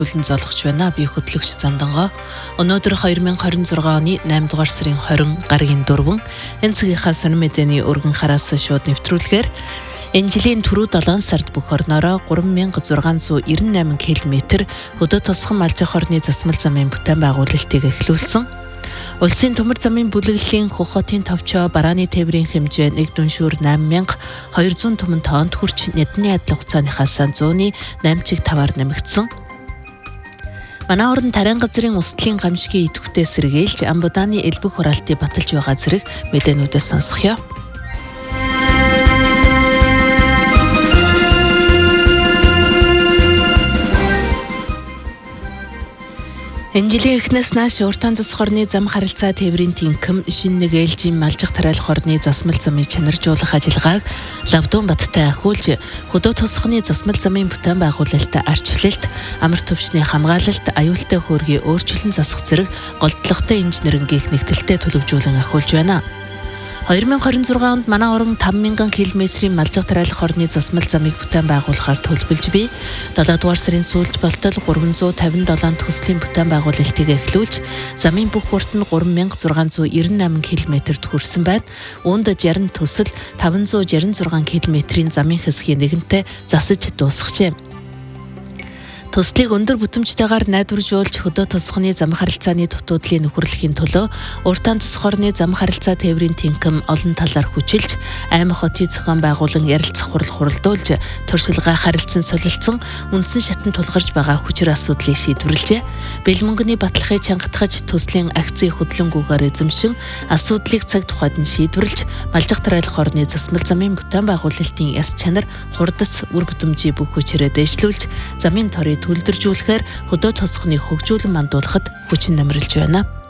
Үлэн золгож байна. Би хөтлөгч Зандангоо. Өнөөдөр 2026 оны 8 дугаар сарын 20 гарагийн 4 энэ цагийнхаа сонир мэдээний өргөн хараас шууд нэвтрүүлгээр энэ жилийн түрүү 7 сард бүх орноороо 3698 км хөдөө тосгон малжих орны засмал замын бүтээн байгуулалтыг эхлүүлсэн. Улсын төмөр замын бүлэглэлийн Хохотын товчоо барааны тээврийн хэмжээ 1 дүншүүр 8200 түмэн тоннд хүрч нэдний адил хугацааныхаас 100-ны 8.5-аар нэмэгдсэн. Манай орон тарайн газрын устдалын гамшигын идэвхтэй сэргийлж Амбудааны элбэг хураалтыг баталж байгаа зэрэг мэдээнүүдээс сонсгоё. Энэ жилийн эхнээс нааш уртан засах орны зам харилцаа тээврийн тэнхим шинэ нэг ээлжийн малжих тариалах орны засмал замыг чанаржуулах ажиллагааг Лавдун баттай ахиулж хөдөө тосгоны засмал замын бүтээн байгуулалтад арчлалт, амар төвчний хамгаалалт, аюултай хөөргийн өөрчлөн засах зэрэг голдлоготой инженерингийг нэгдэлтэй төлөвжүүлэн ахиулж байна. 2026 онд манай орон 5000 км-ийн малжих тариалах орны засмал замыг бүтээн байгуулахаар төлөвлөж буй 7 дугаар сарын сүүлд болтол 357 төслийн бүтээн байгуулалтыг эхлүүлж замын бүх бүрт нь 3698 км-т хүрсэн байна. Үүнд 60 төсөл 566 км-ийн замын хэсгийг нэгэнтээ засаж дуусгажээ. Төслийг өндөр бүтэмжтэйгээр найдваржуулж хөдөө тосгоны зам харилцааны дутуудлыг нөхөрлөхийн төлөө уртан засах орны зам харилцаа тээврийн тэнхим олон талаар хүчилж аймаг хотын зохион байгуулан ярилцах хурал хуралдуулж туршилгаа харилцан солилцсон үндсэн шатанд тулгарч байгаа хүчир асуудлыг шийдвэрлэжээ. Бэлмөнгөний баталгыг чангатгаж төслийн акцийн хөдлөнгүүгээр эзэмшин асуудлыг цаг тухайд нь шийдвэрлэж малжих тариалах орны засмал замын бүтээн байгуулалтын яс чанар хурдац үр бүтэмжийн бүх хүчирээ дэвшлүүлж замын торыг төлдөржүүлэхээр хөдөө тосгоны хөгжүүлэн мандуулахад хүчин намралж байна.